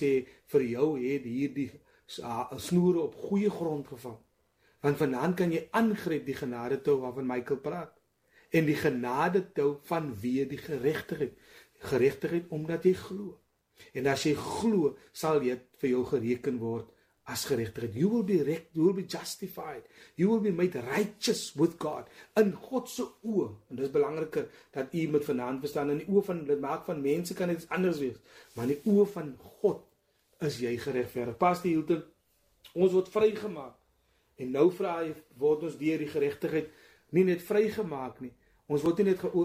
sê, vir jou het hierdie snoere op goeie grond geval. Want vanaand kan jy aangryp die genadetou waarvan Michael praat. En die genadetou vanweë die geregtigheid. Geregtigheid omdat jy glo. En as jy glo, sal dit vir jou gereken word as geregtigheid. You will be justified. You will be made righteous with God. In God se oë. En dit is belangriker dat u moet vanaand verstaan. In die oë van, dit maak van mense kan dit iets anders wees. Maar in die oë van God is jy geregverdig. Pastor Hilton, ons word vrygemaak. En nou vra hy, word ons deur die geregtigheid nie net vrygemaak nie. Ons word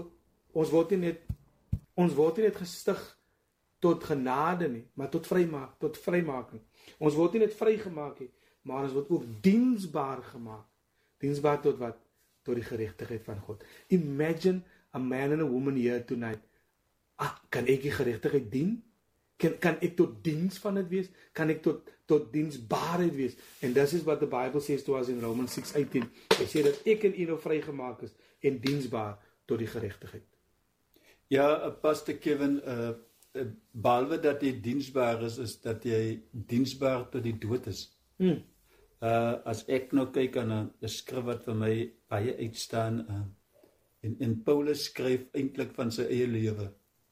nie net gestig tot genade nie, maar tot vrymaking. Ons word nie net vrygemaak nie, maar ons word ook diensbaar gemaak. Diensbaar tot wat? Tot die geregtigheid van God. Imagine a man and a woman here tonight. Kan ek die geregtigheid dien? Kan ek tot diens van dit wees? Kan ek tot diensbaarheid wees? En this is what the Bible says to us in Romans 6:18. Hy sê dat ek en u nou vrygemaak is en diensbaar tot die geregtigheid. Ja, Pastor Kevin, behalwe dat jy diensbaar is dat jy diensbaar tot die dood is. As ek nou kyk aan 'n skrif wat vir my baie uitstaan, en Paulus skryf eintlik van sy eie lewe.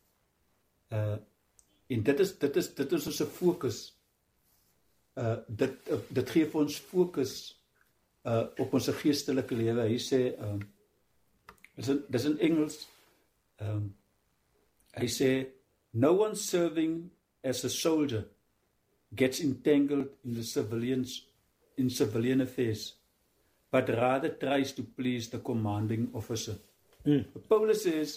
En dit is ons fokus. Dit gee vir ons fokus op ons geestelike lewe. Hy sê, dis in Engels, hy sê, no one serving as a soldier gets entangled in civilian affairs, but rather tries to please the commanding officer. Paulus says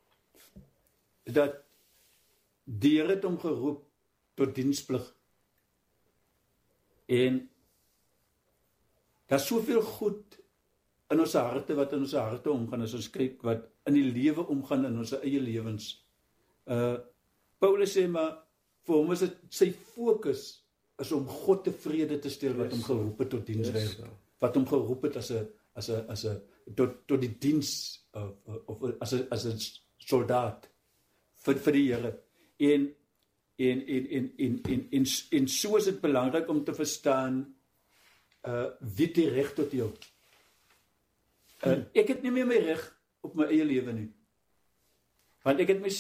dat die Here het hom geroep tot diensplig. En daar's soveel goed in ons harte wat in ons harte omgaan as ons kyk wat in die lewe omgaan in ons eie lewens. Paulus sê maar vir hom is dit sy fokus is om God tevrede te stel wat hom geroep het tot dienswerk, wat hom geroep het tot die diens of as 'n soldaat vir die Here. En so is dit belangrik om te verstaan wie die reg tot jou. Ek het nie meer my reg op my eie lewe nie. Want ek het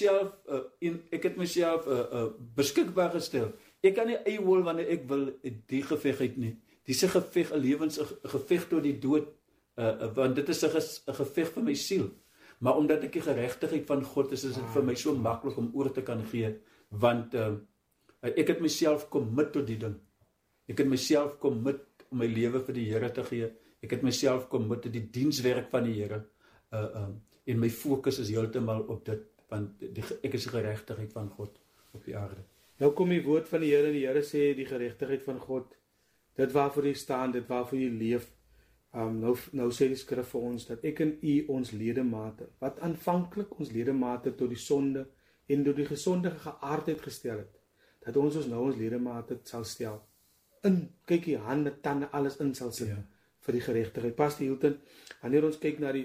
myself beskikbaar gestel. Ek kan nie eiwol wanneer ek wil die geveg uit nie. Dis 'n geveg, 'n geveg tot die dood, want dit is 'n geveg vir my siel. Maar omdat ek die geregtigheid van God is dit vir my so maklik om oor te kan gee, want ek het myself commit tot die ding. Ek het myself commit om my lewe vir die Here te gee. Ek het myself commit tot die dienswerk van die Here. En my fokus is heeltemal op dit, want ek is die geregtigheid van God op die aarde. Nou kom die woord van die Here sê die geregtigheid van God, dit waarvoor jy staan, dit waarvoor jy leef. Nou sê die skrif vir ons dat ek en u ons ledemate, wat aanvanklik ons ledemate tot die sonde en tot die gesondige geaardheid gestel het, dat ons nou ons ledemate sal stel. Kyk die hande, tande, alles in sal sit vir die geregtigheid. Pastor Hilton, wanneer ons kyk na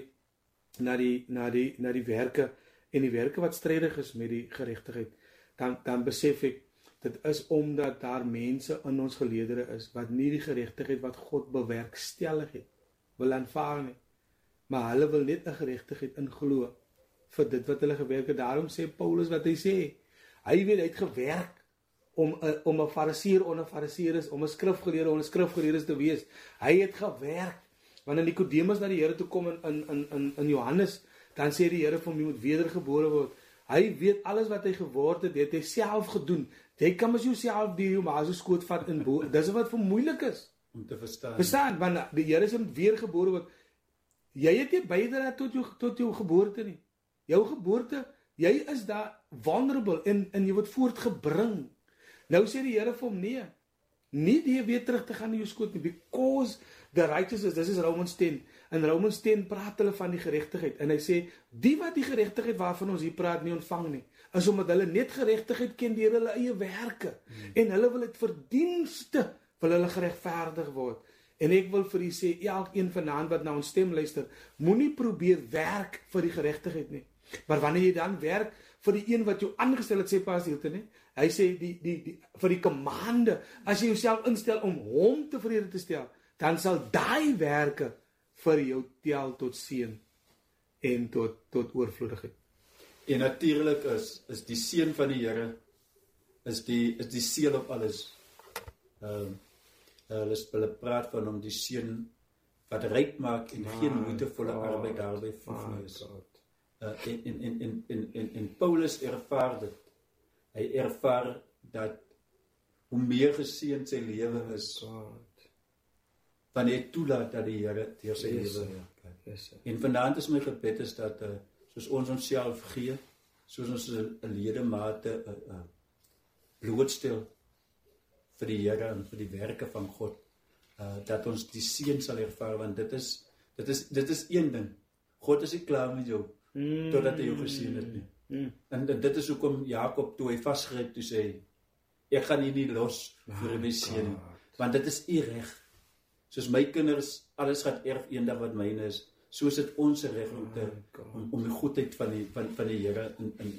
die werke en die werke wat strydig is met die geregtigheid, dan besef ek, dit is omdat daar mense in ons geleedere is wat nie die geregtigheid wat God bewerkstellig het wil aanvaar nie, maar hulle wil net 'n geregtigheid in glo vir dit wat hulle gewerk het. Daarom sê Paulus wat hy sê, hy weet hy het gewerk om 'n fariseer onder fariseërs, om 'n skrifgeleerde onder skrifgeleerdes te wees. Hy het gewerk. Wanneer Nikodemus na die Here toe kom in Johannes, dan sê die Here vir hom, jy moet wedergebore word. Hy weet alles wat hy geword het, het hy self gedoen. Jy kan mos jouself die jou ma se skoot vat in bo. Dis wat vir moeilik is om te verstaan. Verstaan, want die Here sê weergebore word. Jy het nie bydra tot jou geboorte nie. Jou geboorte, jy is daar vulnerable en jy word voortgebring. Nou sê die Here vir hom nie die weer terug te gaan in jou skoot nie, because the righteousness, dis is Romans 10. In Romans 10 praat hulle van die geregtigheid en hy sê die wat die geregtigheid waarvan ons hier praat nie ontvang nie, is omdat hulle net geregtigheid ken deur hulle eie werke en hulle wil dit verdienste wil hulle geregverdig word. En ek wil vir u sê, elkeen vanaand wat na ons stem luister, moenie probeer werk vir die geregtigheid nie. Maar wanneer jy dan werk vir die een wat jou aangestel het, sê Pastor Hilton, Hy sê vir die kommande, as jy jouself instel om hom tevrede te stel, dan sal daai werke vir jou tel tot seën en tot oorvloedigheid. En natuurlik is die seën van die Here is die seël op alles. Hulle praat van hom die seën wat ryk maak en geen moeitevolle arbeid daarby voeg is. En Paulus ervaar dit. Hy ervaar dat hoe meer geseënd sy lewe is, wanneer hy toelaat dat die Here deur sy lewe werk. En vanaand is my gebed is dat soos ons onsself gee, soos ons 'n ledemate blootstel vir die Here en vir die werke van God, dat ons die seën sal ervaar, want dit is een ding. God is nie klaar met jou totdat hy jou geseën het nie. En dit is hoekom Jakob toe hy vasgryp toe sê, ek gaan u nie los voor my seën nie, want dit is u reg. Soos my kinders alles gaan erf eendag wat myne is, so is dit ons reg om die goedheid van die Here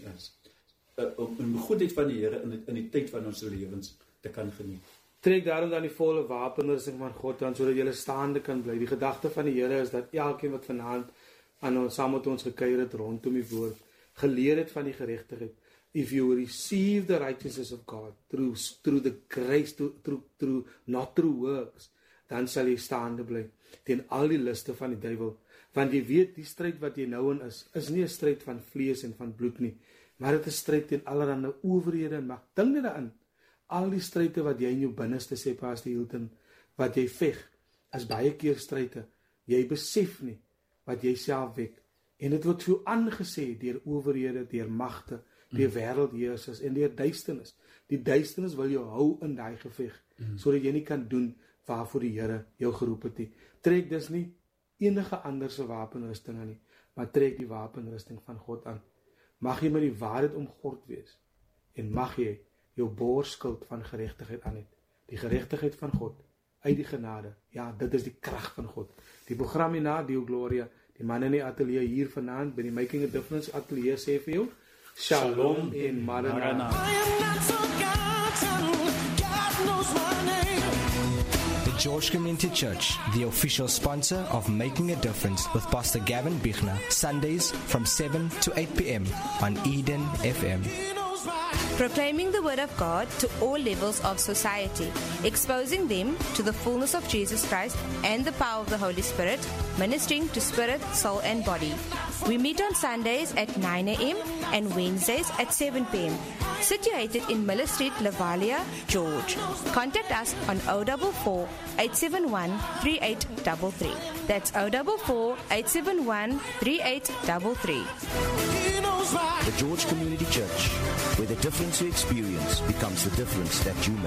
om die goedheid van die Here in die tyd van ons lewens te kan geniet. Trek daarom dan die volle wapenrusting van God aan, sodat jy staande kan bly. Die gedagte van die Here is dat elkeen wat vanaand saam met ons gekuier het rondom die woord, geleer het van die geregtigheid. If you receive the righteousness of God through the grace, through not through works, dan sal jy staande bly teen al die liste van die duiwel. Want jy weet, die stryd wat jy nou in is nie 'n stryd van vlees en van bloed nie, maar dit is 'n stryd teen allerlei owerhede en mag. Dink net daarin, al die stryde wat jy in jou binneste sê, Pastor Hilton, wat jy veg, is baie keer stryde. Jy besef nie wat jy self wek. En dit word so aangesê deur owerhede, deur magte, deur wêreldheersers en deur duisternis. Die duisternis wil jou hou in daai geveg, sodat jy nie kan doen waarvoor die Here jou geroep het nie. Trek dus nie enige ander se wapenrusting aan nie, maar trek die wapenrusting van God aan. Mag jy met die waarheid omgord wees, en mag jy jou boorskild van geregtigheid aan het. Die geregtigheid van God, uit die genade. Ja, dit is die krag van God. Die program hierna, Dio Gloria, die man in die atelier hier vanaand, by die Making a Difference atelier, sê vir jou, Shalom en Maranatha. The George Community Church, the official sponsor of Making a Difference with Pastor Gavin Bichner, Sundays from 7 to 8 p.m. on Eden FM. Proclaiming the word of God to all levels of society, exposing them to the fullness of Jesus Christ and the power of the Holy Spirit, ministering to spirit, soul and body. We meet on Sundays at 9 a.m. and Wednesdays at 7 p.m. Situated in Miller Street, Lavalia, George. Contact us on 044 871 3833. That's 044 871 3833. The George Community Church, where the difference you experience becomes the difference that you make.